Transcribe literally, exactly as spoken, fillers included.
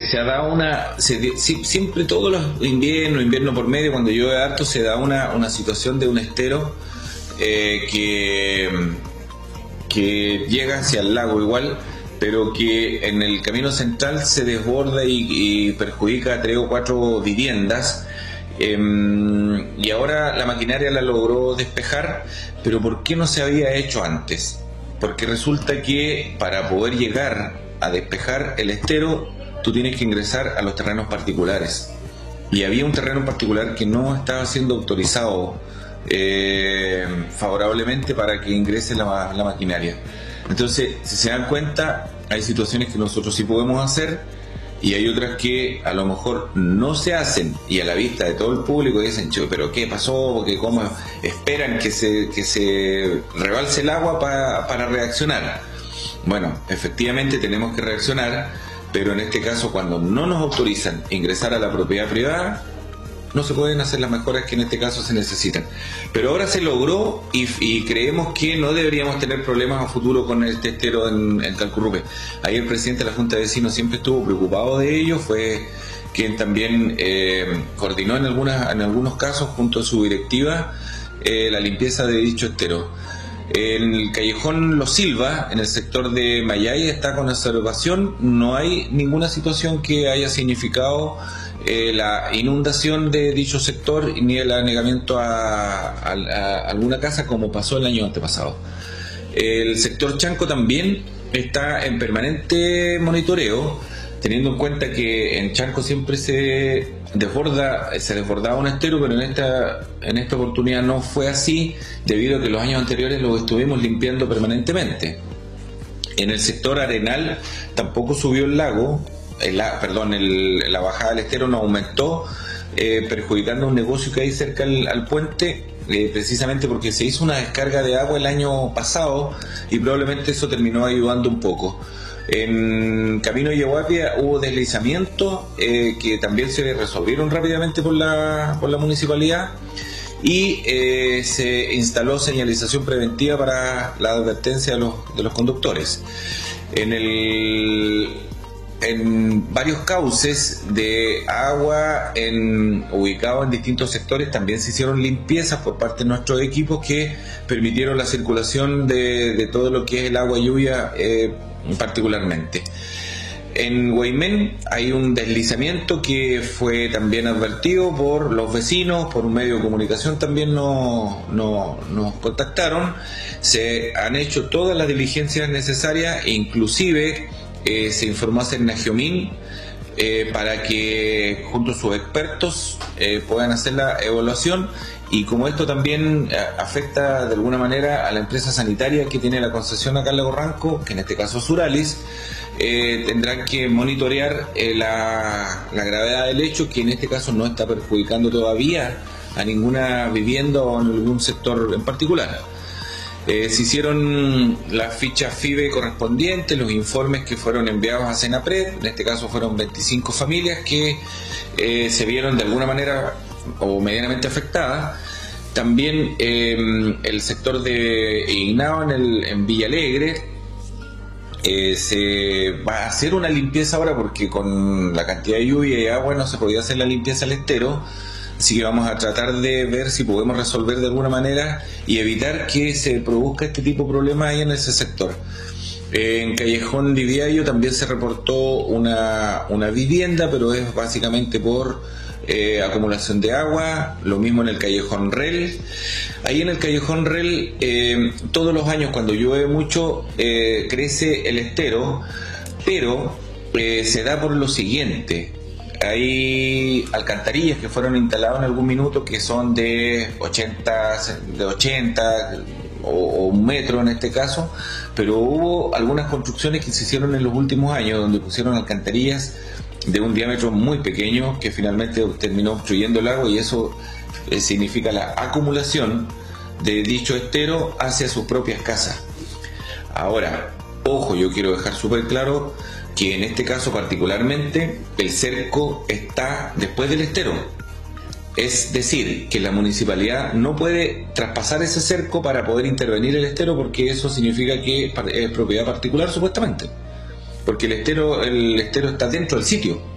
se ha dado una, se, si, siempre todos los inviernos, invierno por medio, cuando llueve harto, se da una, una situación de un estero eh, que, que llega hacia el lago igual, pero que en el camino central se desborda y, y perjudica a tres o cuatro viviendas. Eh, y ahora la maquinaria la logró despejar, pero ¿por qué no se había hecho antes? Porque resulta que para poder llegar a despejar el estero, tú tienes que ingresar a los terrenos particulares. Y había un terreno en particular que no estaba siendo autorizado eh, favorablemente para que ingrese la, la maquinaria. Entonces, si se dan cuenta, hay situaciones que nosotros sí podemos hacer y hay otras que a lo mejor no se hacen, y a la vista de todo el público dicen, pero ¿qué pasó? Porque ¿cómo esperan que se, que se rebalse el agua pa, para reaccionar? Bueno, efectivamente tenemos que reaccionar, pero en este caso, cuando no nos autorizan ingresar a la propiedad privada, no se pueden hacer las mejoras que en este caso se necesitan. Pero ahora se logró y, y creemos que no deberíamos tener problemas a futuro con el estero en, en Calcurrupe. Ahí el presidente de la Junta de Vecinos siempre estuvo preocupado de ello, fue quien también eh, coordinó en, algunas, en algunos casos junto a su directiva eh, la limpieza de dicho estero. En el callejón Los Silva, en el sector de Mayay, está con observación, no hay ninguna situación que haya significado Eh, la inundación de dicho sector ni el anegamiento a, a, a alguna casa como pasó el año antepasado. El sector Chanco también está en permanente monitoreo, teniendo en cuenta que en Chanco siempre se desborda, se desbordaba un estero, pero en esta, en esta oportunidad no fue así, debido a que los años anteriores lo estuvimos limpiando permanentemente. En el sector Arenal tampoco subió el lago, El, perdón, el, la bajada del estero no aumentó, eh, perjudicando un negocio que hay cerca al, al puente, eh, precisamente porque se hizo una descarga de agua el año pasado y probablemente eso terminó ayudando un poco. En Camino Yehuapia hubo deslizamientos eh, que también se resolvieron rápidamente por la, por la municipalidad, y eh, se instaló señalización preventiva para la advertencia de los, de los conductores. En el En varios cauces de agua en, ubicados en distintos sectores también se hicieron limpiezas por parte de nuestros equipos que permitieron la circulación de, de todo lo que es el agua lluvia eh, particularmente. En Guaymén hay un deslizamiento que fue también advertido por los vecinos, por un medio de comunicación también nos, nos, nos contactaron. Se han hecho todas las diligencias necesarias, inclusive Eh, se informó a Cernagiomín eh, para que junto a sus expertos eh, puedan hacer la evaluación, y como esto también eh, afecta de alguna manera a la empresa sanitaria que tiene la concesión acá en Lago Ranco, que en este caso es Suralis, eh, tendrán que monitorear eh, la, la gravedad del hecho, que en este caso no está perjudicando todavía a ninguna vivienda o en algún sector en particular. Eh, se hicieron las fichas F I B E correspondientes, los informes que fueron enviados a Senapred, en este caso fueron veinticinco familias que eh, se vieron de alguna manera o medianamente afectadas. También eh, el sector de Ignao en, el, en Villa Alegre, eh, se va a hacer una limpieza ahora porque con la cantidad de lluvia y agua no se podía hacer la limpieza al estero. Así que vamos a tratar de ver si podemos resolver de alguna manera y evitar que se produzca este tipo de problemas ahí en ese sector. En Callejón Diviayo también se reportó una, una vivienda, pero es básicamente por eh, acumulación de agua. Lo mismo en el Callejón Rel. Ahí en el Callejón Rel, eh, todos los años cuando llueve mucho eh, crece el estero, pero eh, se da por lo siguiente. Hay alcantarillas que fueron instaladas en algún minuto que son de ochenta, de ochenta o, o un metro en este caso, pero hubo algunas construcciones que se hicieron en los últimos años donde pusieron alcantarillas de un diámetro muy pequeño que finalmente terminó obstruyendo el agua, y eso eh, significa la acumulación de dicho estero hacia sus propias casas. Ahora, ojo, yo quiero dejar súper claro que en este caso particularmente el cerco está después del estero. Es decir, que la municipalidad no puede traspasar ese cerco para poder intervenir el estero, porque eso significa que es propiedad particular supuestamente. Porque el estero, el estero está dentro del sitio.